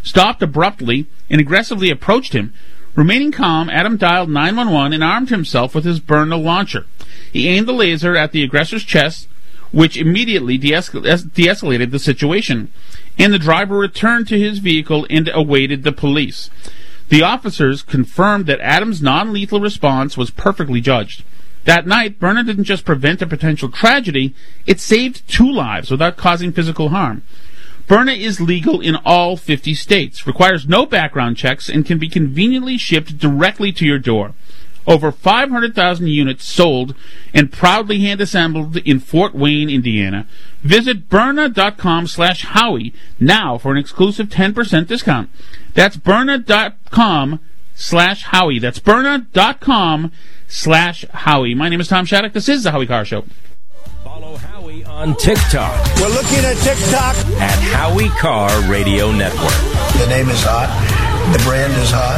stopped abruptly and aggressively approached him. Remaining calm, Adam dialed 911 and armed himself with his Byrna launcher. He aimed the laser at the aggressor's chest, which immediately de-escalated the situation, and the driver returned to his vehicle and awaited the police. The officers confirmed that Adam's non-lethal response was perfectly judged. That night, Byrna didn't just prevent a potential tragedy, it saved 2 lives without causing physical harm. Byrna is legal in all 50 states, requires no background checks, and can be conveniently shipped directly to your door. Over 500,000 units sold and proudly hand-assembled in Fort Wayne, Indiana. Visit Byrna.com/Howie now for an exclusive 10% discount. That's Byrna.com/Howie. That's Byrna.com/Howie. My name is Tom Shattuck. This is The Howie Carr Show. Follow Howie on TikTok. We're looking at TikTok. At Howie Carr Radio Network. The name is hot. The brand is hot.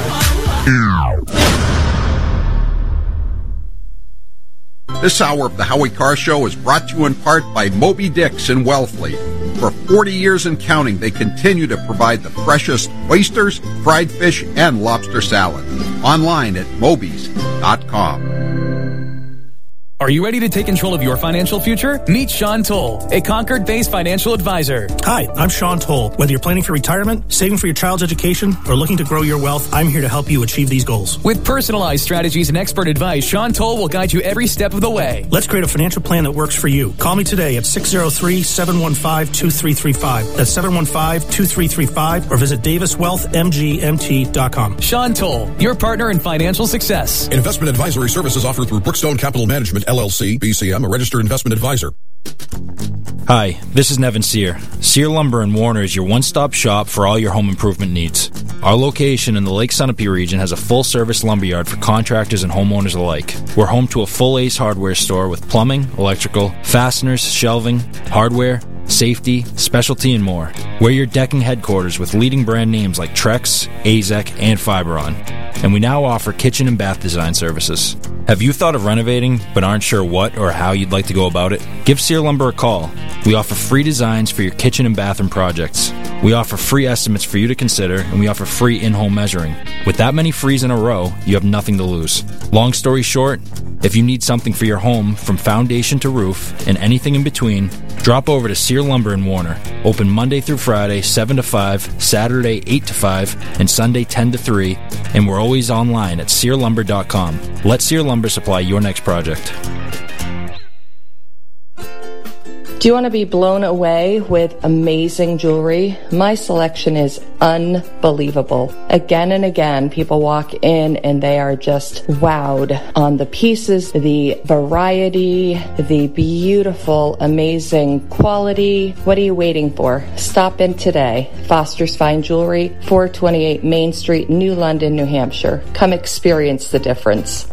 This hour of the Howie Carr Show is brought to you in part by Moby Dick's in Wellfleet. For 40 years and counting, they continue to provide the freshest oysters, fried fish, and lobster salad. Online at mobys.com. Are you ready to take control of your financial future? Meet Sean Toll, a Concord-based financial advisor. Hi, I'm Sean Toll. Whether you're planning for retirement, saving for your child's education, or looking to grow your wealth, I'm here to help you achieve these goals. With personalized strategies and expert advice, Sean Toll will guide you every step of the way. Let's create a financial plan that works for you. Call me today at 603-715-2335. That's 715-2335, or visit DavisWealthMGMT.com. Sean Toll, your partner in financial success. Investment advisory services offered through Brookstone Capital Management, LLC, BCM, a registered investment advisor. Hi, this is Nevin Sear. Sear Lumber in Warner is your one-stop shop for all your home improvement needs. Our location in the Lake Sunapee region has a full-service lumberyard for contractors and homeowners alike. We're home to a full Ace Hardware store with plumbing, electrical, fasteners, shelving, hardware, safety, specialty, and more. We're your decking headquarters with leading brand names like Trex, AZEK, and Fiberon. And we now offer kitchen and bath design services. Have you thought of renovating but aren't sure what or how you'd like to go about it? Give Sear Lumber a call. We offer free designs for your kitchen and bathroom projects. We offer free estimates for you to consider, and we offer free in-home measuring. With that many frees in a row, you have nothing to lose. Long story short, if you need something for your home from foundation to roof and anything in between, drop over to Sear Lumber in Warner. Open Monday through Friday, 7 to 5, Saturday, 8 to 5, and Sunday, 10 to 3, and we're always online at SearLumber.com. Let Sear Lumber supply your next project. Do you want to be blown away with amazing jewelry? My selection is unbelievable. Again and again, people walk in and they are just wowed on the pieces, the variety, the beautiful, amazing quality. What are you waiting for? Stop in today. Foster's Fine Jewelry, 428 Main Street, New London, New Hampshire. Come experience the difference.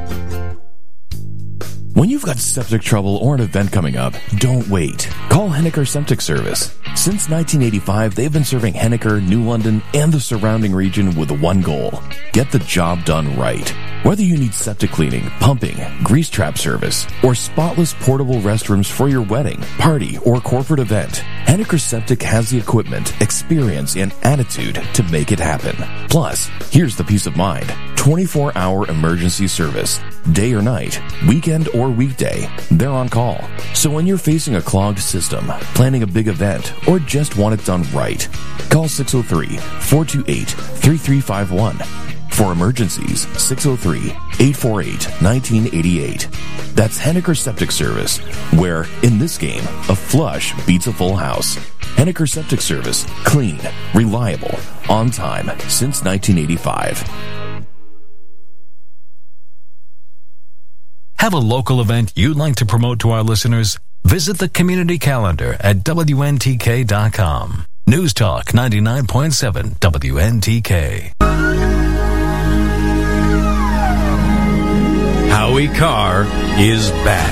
When you've got septic trouble or an event coming up, don't wait. Call Henniker Septic Service. Since 1985, they've been serving Henniker, New London, and the surrounding region with one goal: get the job done right. Whether you need septic cleaning, pumping, grease trap service, or spotless portable restrooms for your wedding, party, or corporate event, Henniker Septic has the equipment, experience, and attitude to make it happen. Plus, here's the peace of mind: 24-hour emergency service. Day or night, weekend or weekday, they're on call. So when you're facing a clogged system, planning a big event, or just want it done right, call 603-428-3351. For emergencies, 603-848-1988. That's Henniker Septic Service, where, in this game, a flush beats a full house. Henniker Septic Service. Clean, reliable, on time, since 1985. Have a local event you'd like to promote to our listeners? Visit the community calendar at WNTK.com. News Talk 99.7 WNTK. Howie Carr is back.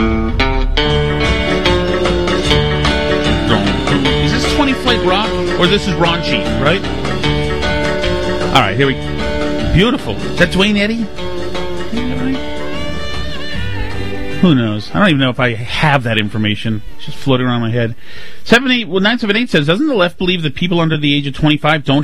Is this 20 Flight Rock or this is raunchy, right? All right, here we go. Beautiful. Is that Dwayne Eddy? Who knows? I don't even know if I have that information. It's just floating around my head. 978 says, doesn't the left believe that people under the age of 25 don't